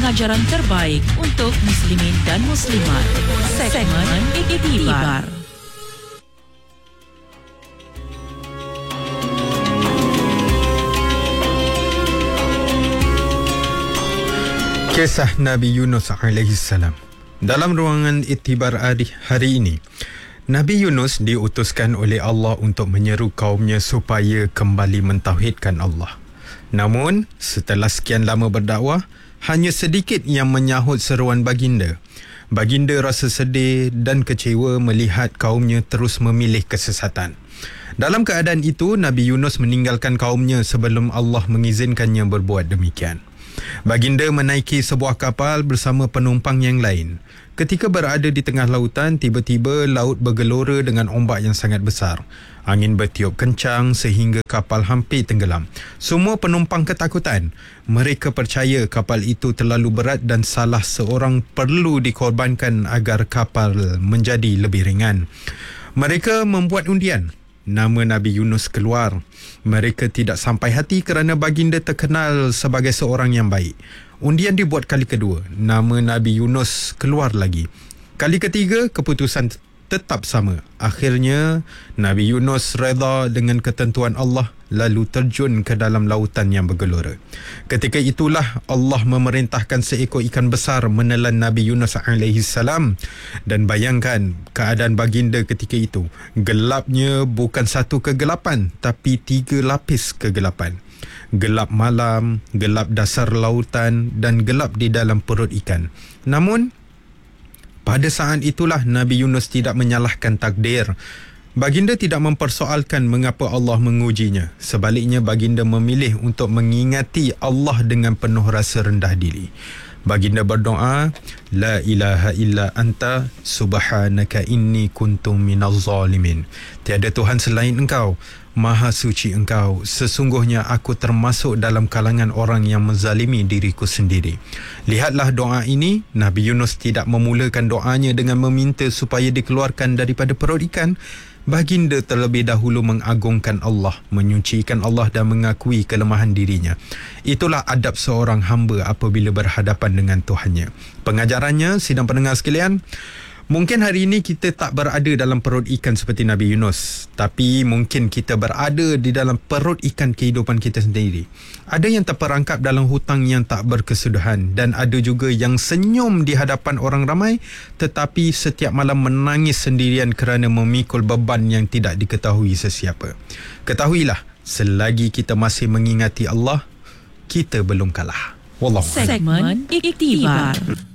pengajaran terbaik untuk muslimin dan muslimat. Segmen Iktibar. Kisah Nabi Yunus alaihissalam. Dalam ruangan iktibar hari ini, Nabi Yunus diutuskan oleh Allah untuk menyeru kaumnya supaya kembali mentauhidkan Allah. Namun, setelah sekian lama berdakwah, hanya sedikit yang menyahut seruan baginda. Baginda rasa sedih dan kecewa melihat kaumnya terus memilih kesesatan. Dalam keadaan itu, Nabi Yunus meninggalkan kaumnya sebelum Allah mengizinkannya berbuat demikian. Baginda menaiki sebuah kapal bersama penumpang yang lain. Ketika berada di tengah lautan, tiba-tiba laut bergelora dengan ombak yang sangat besar. Angin bertiup kencang sehingga kapal hampir tenggelam. Semua penumpang ketakutan. Mereka percaya kapal itu terlalu berat dan salah seorang perlu dikorbankan agar kapal menjadi lebih ringan. Mereka membuat undian. Nama Nabi Yunus keluar. Mereka tidak sampai hati kerana baginda terkenal sebagai seorang yang baik. Undian dibuat kali kedua. Nama Nabi Yunus keluar lagi. Kali ketiga, keputusan tetap sama. Akhirnya, Nabi Yunus reda dengan ketentuan Allah lalu terjun ke dalam lautan yang bergelora. Ketika itulah Allah memerintahkan seekor ikan besar menelan Nabi Yunus alaihissalam. Dan bayangkan keadaan baginda ketika itu. Gelapnya bukan satu kegelapan, tapi 3 lapis kegelapan. Gelap malam, gelap dasar lautan dan gelap di dalam perut ikan. Namun, pada saat itulah Nabi Yunus tidak menyalahkan takdir. Baginda tidak mempersoalkan mengapa Allah mengujinya. Sebaliknya, baginda memilih untuk mengingati Allah dengan penuh rasa rendah diri. Baginda berdoa, La ilaha illa anta subhanaka inni kuntum minaz zalimin. Tiada Tuhan selain engkau, Maha suci engkau, sesungguhnya aku termasuk dalam kalangan orang yang menzalimi diriku sendiri. Lihatlah doa ini. Nabi Yunus tidak memulakan doanya dengan meminta supaya dikeluarkan daripada perut ikan. Baginda terlebih dahulu mengagungkan Allah, menyucikan Allah dan mengakui kelemahan dirinya. Itulah adab seorang hamba apabila berhadapan dengan Tuhannya. Pengajarannya, sidang pendengar sekalian, mungkin hari ini kita tak berada dalam perut ikan seperti Nabi Yunus, tapi mungkin kita berada di dalam perut ikan kehidupan kita sendiri. Ada yang terperangkap dalam hutang yang tak berkesudahan, dan ada juga yang senyum di hadapan orang ramai tetapi setiap malam menangis sendirian kerana memikul beban yang tidak diketahui sesiapa. Ketahuilah, selagi kita masih mengingati Allah, kita belum kalah. Wallahu a'lam. Segmen Iktibar.